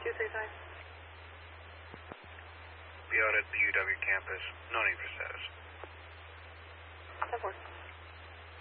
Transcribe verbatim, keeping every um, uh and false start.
two three five. Be out at the U W campus. No need for status. ten four.